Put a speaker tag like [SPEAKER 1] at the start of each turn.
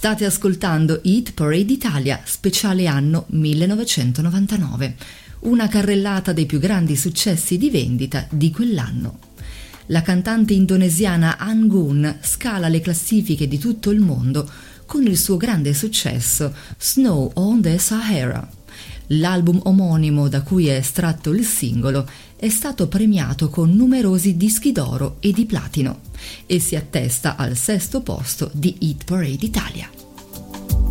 [SPEAKER 1] State ascoltando Hit Parade Italia, speciale anno 1999, una carrellata dei più grandi successi di vendita di quell'anno. La cantante indonesiana Anggun scala le classifiche di tutto il mondo con il suo grande successo Snow on the Sahara. L'album omonimo da cui è estratto il singolo è stato premiato con numerosi dischi d'oro e di platino e si attesta al 6° posto di Hit Parade Italia.